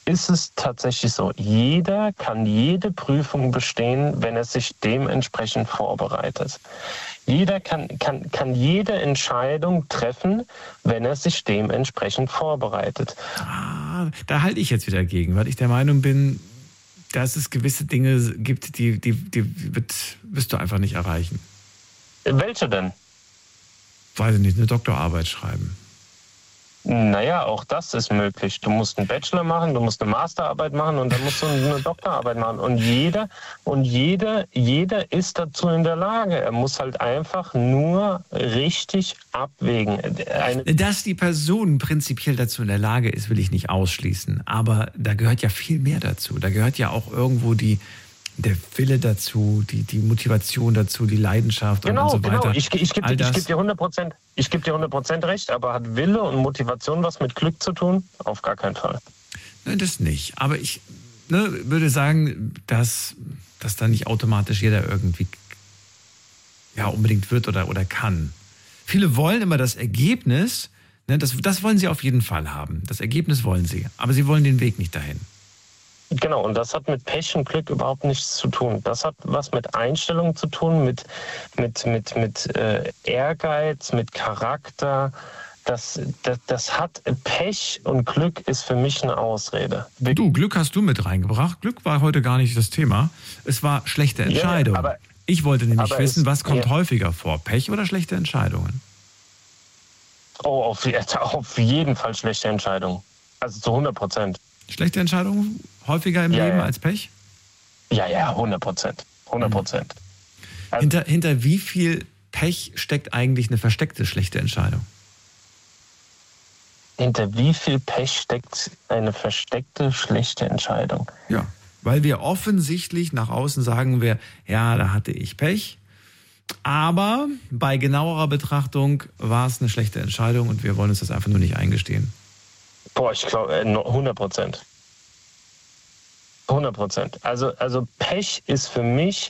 ist es tatsächlich so, jeder kann jede Prüfung bestehen, wenn er sich dementsprechend vorbereitet. Jeder kann jede Entscheidung treffen, wenn er sich dementsprechend vorbereitet. Da halte ich jetzt wieder gegen, weil ich der Meinung bin, dass es gewisse Dinge gibt, die wirst du einfach nicht erreichen. Welche denn? Weiß ich nicht, eine Doktorarbeit schreiben. Naja, auch das ist möglich. Du musst einen Bachelor machen, du musst eine Masterarbeit machen und dann musst du eine Doktorarbeit machen. Und jeder ist dazu in der Lage. Er muss halt einfach nur richtig abwägen. Dass die Person prinzipiell dazu in der Lage ist, will ich nicht ausschließen. Aber da gehört ja viel mehr dazu. Da gehört ja auch irgendwo der Wille dazu, die Motivation dazu, die Leidenschaft und so weiter. Genau. Ich gebe dir 100% recht, aber hat Wille und Motivation was mit Glück zu tun? Auf gar keinen Fall. Nein, das nicht. Aber ich würde sagen, dass da nicht automatisch jeder irgendwie unbedingt wird oder kann. Viele wollen immer das Ergebnis, das wollen sie auf jeden Fall haben. Das Ergebnis wollen sie, aber sie wollen den Weg nicht dahin. Genau, und das hat mit Pech und Glück überhaupt nichts zu tun. Das hat was mit Einstellung zu tun, mit Ehrgeiz, mit Charakter. Das hat Pech und Glück ist für mich eine Ausrede. Glück hast du mit reingebracht. Glück war heute gar nicht das Thema. Es war schlechte Entscheidung. Ja, ich wollte nämlich wissen, was kommt häufiger vor? Pech oder schlechte Entscheidungen? Oh, auf jeden Fall schlechte Entscheidungen. Also zu 100%. Schlechte Entscheidungen häufiger im Leben als Pech? Ja, 100%. 100%. Hinter wie viel Pech steckt eigentlich eine versteckte schlechte Entscheidung? Hinter wie viel Pech steckt eine versteckte schlechte Entscheidung? Ja, weil wir offensichtlich nach außen sagen da hatte ich Pech. Aber bei genauerer Betrachtung war es eine schlechte Entscheidung und wir wollen uns das einfach nur nicht eingestehen. Boah, ich glaube 100%. 100%. Also Pech ist für mich,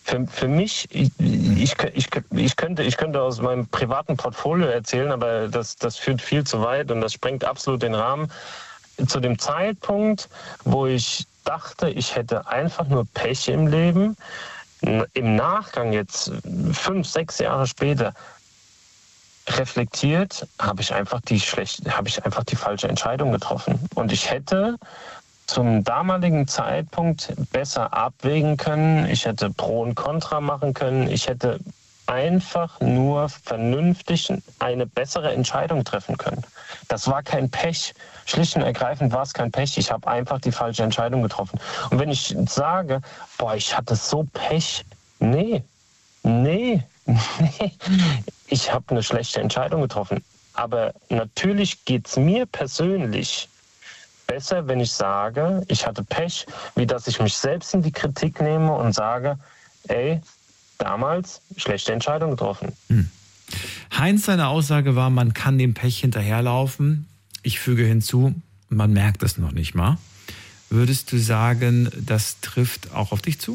ich könnte aus meinem privaten Portfolio erzählen, aber das führt viel zu weit und das sprengt absolut den Rahmen. Zu dem Zeitpunkt, wo ich dachte, ich hätte einfach nur Pech im Leben, im Nachgang jetzt 5, 6 Jahre später, reflektiert, habe ich einfach die falsche Entscheidung getroffen. Und ich hätte zum damaligen Zeitpunkt besser abwägen können. Ich hätte Pro und Contra machen können. Ich hätte einfach nur vernünftig eine bessere Entscheidung treffen können. Das war kein Pech. Schlicht und ergreifend war es kein Pech. Ich habe einfach die falsche Entscheidung getroffen. Und wenn ich sage, ich hatte so Pech, nee. Ich habe eine schlechte Entscheidung getroffen. Aber natürlich geht es mir persönlich besser, wenn ich sage, ich hatte Pech, wie dass ich mich selbst in die Kritik nehme und sage, damals schlechte Entscheidung getroffen. Heinz, seine Aussage war, man kann dem Pech hinterherlaufen. Ich füge hinzu, man merkt es noch nicht mal. Würdest du sagen, das trifft auch auf dich zu?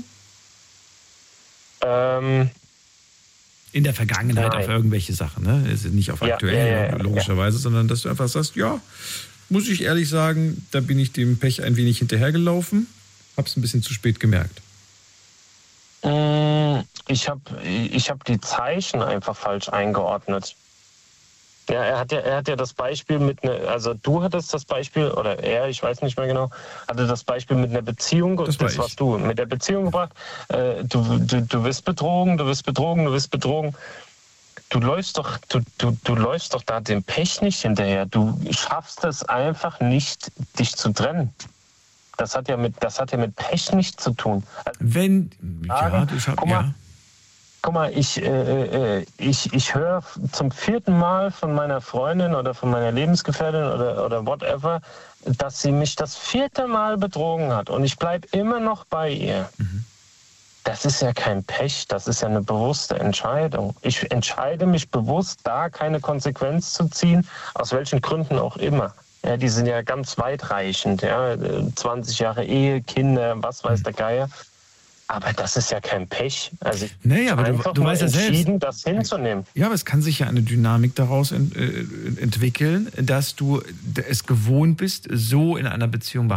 In der Vergangenheit auf irgendwelche Sachen, ne? Also nicht auf aktuell, logischerweise, sondern dass du einfach sagst, muss ich ehrlich sagen, da bin ich dem Pech ein wenig hinterhergelaufen, hab's ein bisschen zu spät gemerkt. Ich hab die Zeichen einfach falsch eingeordnet. Ja, er hat ja das Beispiel du hattest das Beispiel, oder er, ich weiß nicht mehr genau, hatte das Beispiel mit einer Beziehung, das warst du, mit der Beziehung gebracht, du wirst betrogen. Du läufst doch da dem Pech nicht hinterher. Du schaffst es einfach nicht, dich zu trennen. Das hat ja mit Pech nichts zu tun. Guck mal, ich höre zum 4. Mal von meiner Freundin oder von meiner Lebensgefährtin oder whatever, dass sie mich das 4. Mal betrogen hat und ich bleibe immer noch bei ihr. Das ist ja kein Pech, das ist ja eine bewusste Entscheidung. Ich entscheide mich bewusst, da keine Konsequenz zu ziehen, aus welchen Gründen auch immer. Ja, die sind ja ganz weitreichend, 20 Jahre Ehe, Kinder, was weiß der Geier. Aber das ist ja kein Pech. Also aber du weißt ja selbst, das hinzunehmen. Ja, aber es kann sich ja eine Dynamik daraus entwickeln, dass du es gewohnt bist, so in einer Beziehung